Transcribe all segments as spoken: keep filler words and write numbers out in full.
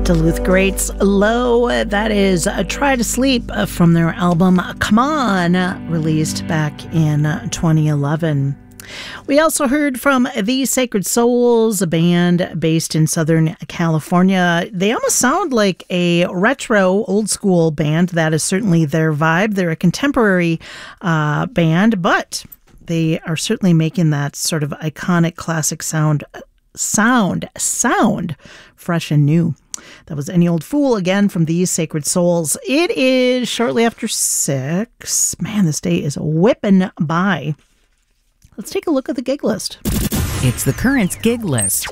Duluth Greats Low. That is a Try to Sleep from their album Come On, released back in twenty eleven. We also heard from The Sacred Souls, a band based in Southern California. They almost sound like a retro, old-school band. That is certainly their vibe. They're a contemporary uh, band, but they are certainly making that sort of iconic classic sound, sound, sound fresh and new. That was Any Old Fool, again, from These Sacred Souls. It is shortly after six. Man, this day is whipping by. Let's take a look at the gig list. It's the Currents gig list.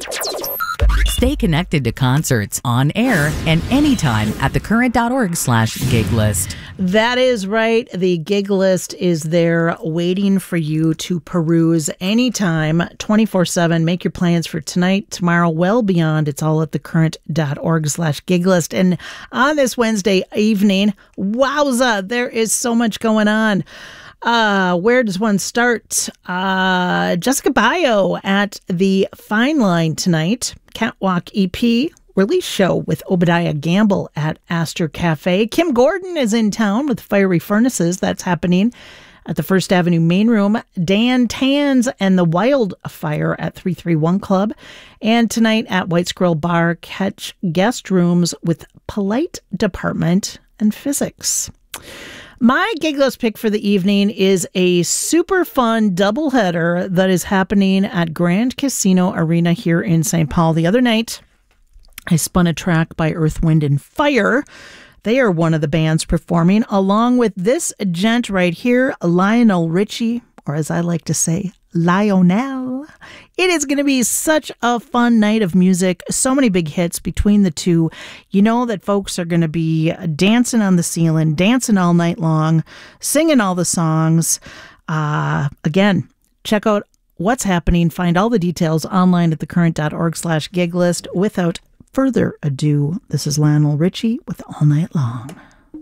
Stay connected to concerts on air and anytime at thecurrent.org slash gig list. That is right. The gig list is there waiting for you to peruse anytime, twenty-four seven. Make your plans for tonight, tomorrow, well beyond. It's all at thecurrent.org slash gig list. And on this Wednesday evening, wowza, there is so much going on. Uh, where does one start? Uh, Jessica Bio at the Fine Line tonight. Catwalk E P release show with Obadiah Gamble at Astor Cafe. Kim Gordon is in town with Fiery Furnaces. That's happening at the First Avenue Main Room. Dan Tans and the Wildfire at three three one Club. And tonight at White Squirrel Bar, catch guest rooms with Polite Department and Physics. My gig list pick for the evening is a super fun doubleheader that is happening at Grand Casino Arena here in Saint Paul. The other night, I spun a track by Earth, Wind, and Fire. They are one of the bands performing, along with this gent right here, Lionel Richie, or as I like to say, Lionel. It is going to be such a fun night of music. So many big hits between the two. You know that folks are going to be dancing on the ceiling, dancing all night long, singing all the songs. Uh, again, check out what's happening. Find all the details online at thecurrent.org slash gig list. Without further ado, this is Lionel Richie with All Night Long.